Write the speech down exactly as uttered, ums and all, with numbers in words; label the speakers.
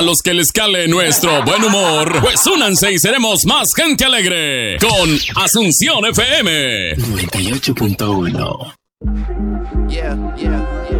Speaker 1: A los que les cale nuestro buen humor, pues únanse y seremos más gente alegre con Asunción F M
Speaker 2: noventa y ocho punto uno.
Speaker 3: Yeah, yeah, yeah.